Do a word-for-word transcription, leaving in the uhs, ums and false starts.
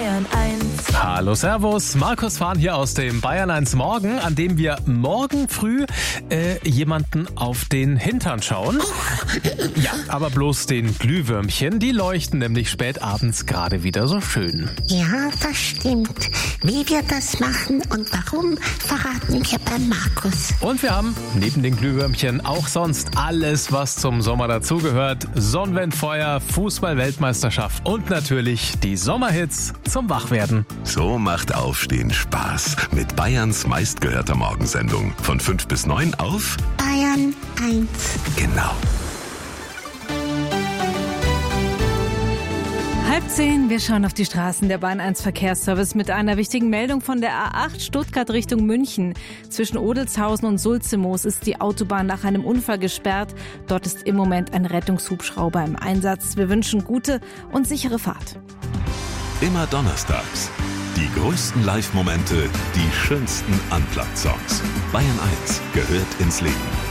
Bayern eins. Hallo, servus. Markus Fahn hier aus dem Bayern eins Morgen, an dem wir morgen früh äh, jemanden auf den Hintern schauen. Ja, aber bloß den Glühwürmchen, die leuchten nämlich spät abends gerade wieder so schön. Ja, das stimmt. Wie wir das machen und warum, verraten wir beim Markus. Und wir haben neben den Glühwürmchen auch sonst alles, was zum Sommer dazugehört. Sonnenwendfeuer, Fußball-Weltmeisterschaft und natürlich die Sommerhits zum Wachwerden. So macht Aufstehen Spaß mit Bayerns meistgehörter Morgensendung. Von fünf bis neun auf Bayern eins. Genau. Halb zehn, wir schauen auf die Straßen. Der Bayern eins Verkehrsservice mit einer wichtigen Meldung von der A acht Stuttgart Richtung München. Zwischen Odelshausen und Sulzemoos ist die Autobahn nach einem Unfall gesperrt. Dort ist im Moment ein Rettungshubschrauber im Einsatz. Wir wünschen gute und sichere Fahrt. Immer donnerstags. Die größten Live-Momente, die schönsten Unplugged-Songs. Bayern eins gehört ins Leben.